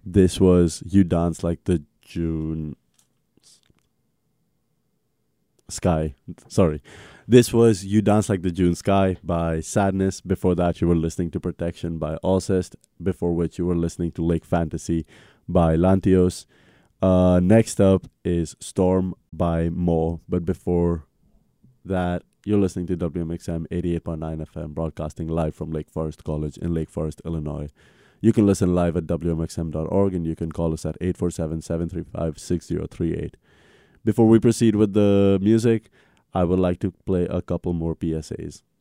This was You Dance Like the June Sky. Sorry. This was You Dance Like the June Sky by Sadness. Before that, you were listening to Protection by Alcest, before which you were listening to Lake Fantasy by Lantios. Next up is Storm by Mo. But before that, you're listening to WMXM 88.9 FM, broadcasting live from Lake Forest College in Lake Forest, Illinois. You can listen live at WMXM.org, and you can call us at 847-735-6038. Before we proceed with the music, I would like to play a couple more PSAs.